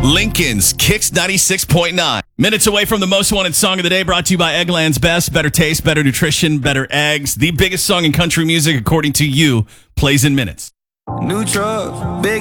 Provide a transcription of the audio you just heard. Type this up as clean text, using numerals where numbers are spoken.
Lincoln's Kicks 96.9. Minutes away from the most wanted song of the day, brought to you by Eggland's Best. Better taste, better nutrition, better eggs. The biggest song in country music, according to you, plays in minutes. New truck, big